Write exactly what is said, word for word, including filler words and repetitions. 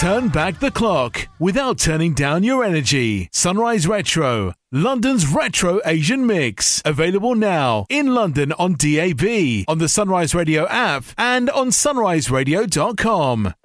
Turn back the clock without turning down your energy. Sunrise Retro, London's retro Asian mix. Available now in London on D A B, on the Sunrise Radio app, and on sunrise radio dot com.